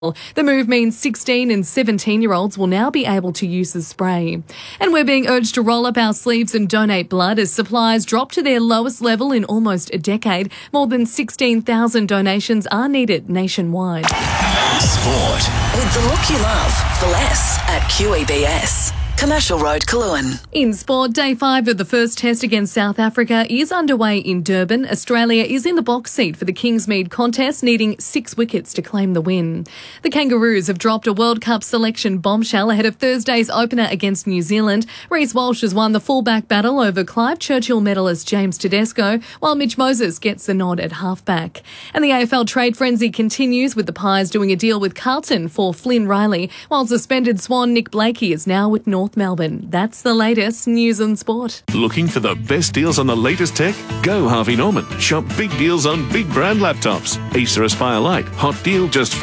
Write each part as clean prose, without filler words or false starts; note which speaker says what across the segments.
Speaker 1: The move means 16 and 17-year-olds will now be able to use the spray. And we're being urged to roll up our sleeves and donate blood as supplies drop to their lowest level in almost a decade. More than 16,000 donations are needed nationwide.
Speaker 2: Sport. With the look you love for less at QEBS. Commercial Road, Coolangatta.
Speaker 1: In sport, day 5 of the first test against South Africa is underway in Durban. Australia is in the box seat for the Kingsmead contest, needing 6 wickets to claim the win. The Kangaroos have dropped a World Cup selection bombshell ahead of Thursday's opener against New Zealand. Reece Walsh has won the fullback battle over Clive Churchill medalist James Tedesco, while Mitch Moses gets the nod at halfback. And the AFL trade frenzy continues, with the Pies doing a deal with Carlton for Flynn Riley, while suspended Swan Nick Blakey is now with North Melbourne. That's the latest news and sport.
Speaker 3: Looking for the best deals on the latest tech? Go Harvey Norman. Shop big deals on big brand laptops. Acer Aspire Lite, hot deal just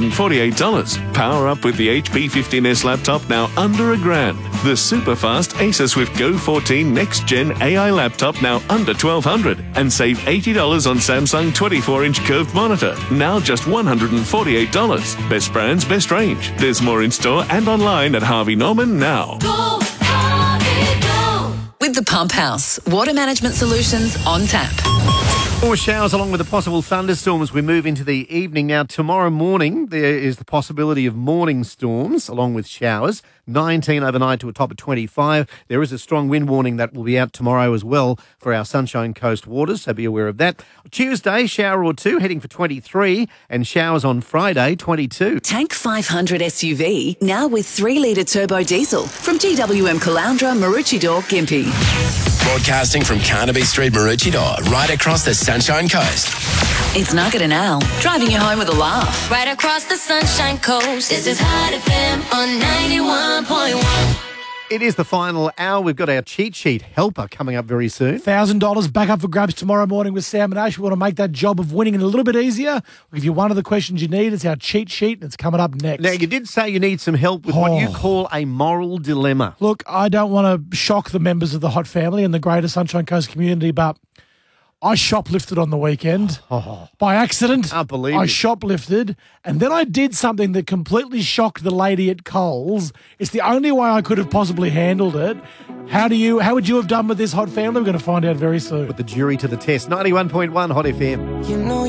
Speaker 3: $448. Power up with the HP 15S laptop now under $1,000. The super fast Acer Swift Go 14 next gen AI laptop now under $1,200. And save $80 on Samsung 24-inch curved monitor, now just $148. Best brands, best range. There's more in store and online at Harvey Norman now.
Speaker 2: Go, Harvey, go. With the Pump House, water management solutions on tap.
Speaker 4: More showers along with the possible thunderstorms as we move into the evening. Now, tomorrow morning, there is the possibility of morning storms along with showers. 19 overnight to a top of 25. There is a strong wind warning that will be out tomorrow as well for our Sunshine Coast waters, so be aware of that. Tuesday, shower or two, heading for 23, and showers on Friday, 22.
Speaker 2: Tank 500 SUV, now with 3-litre turbo diesel from GWM Caloundra, Maroochydore, Gympie.
Speaker 5: Broadcasting from Carnaby Street, Maroochydore, right across the Sunshine Coast.
Speaker 2: It's Nugget and Al, driving you home with a laugh.
Speaker 6: Right across the Sunshine Coast. This is Hot FM on 91.1.
Speaker 4: It is the final hour. We've got our cheat sheet helper coming up very soon.
Speaker 7: $1,000 back up for grabs tomorrow morning with Sam and Ash. We want to make that job of winning a little bit easier. We'll give you one of the questions you need. It's our cheat sheet, and it's coming up next.
Speaker 4: Now, you did say you need some help with what you call a moral dilemma.
Speaker 7: Look, I don't want to shock the members of the Hot family and the greater Sunshine Coast community, but I shoplifted on the weekend by accident.
Speaker 4: I believe
Speaker 7: I
Speaker 4: it.
Speaker 7: shoplifted, and then I did something that completely shocked the lady at Coles. It's the only way I could have possibly handled it. How would you have done with this Hot family? We're going to find out very soon.
Speaker 4: Put the jury to the test. 91.1 Hot FM.
Speaker 8: You know